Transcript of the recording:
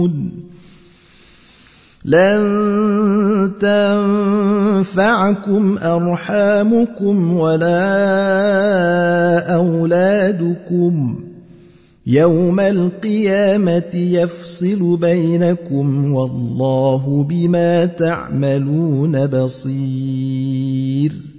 لن تنفعكم أرحامكم ولا أولادكم يوم القيامة يفصل بينكم والله بما تعملون بصير